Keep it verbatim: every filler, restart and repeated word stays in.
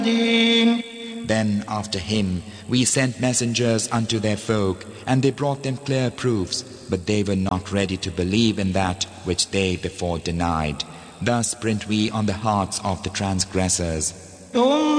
Then after him we sent messengers unto their folk, and they brought them clear proofs, but they were not ready to believe in that which they before denied. Thus print we on the hearts of the transgressors.